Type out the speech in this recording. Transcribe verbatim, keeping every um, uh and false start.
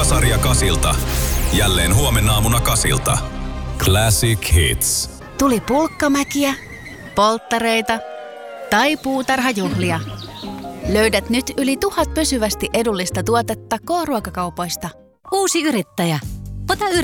ruokasarja Kasilta. Jälleen huomenna aamuna Kasilta. Classic Hits. Tuli pulkkamäkiä, polttareita tai puutarhajuhlia. Löydät nyt yli tuhat pysyvästi edullista tuotetta K-ruokakaupoista. Uusi yrittäjä. Ota yrittäjä.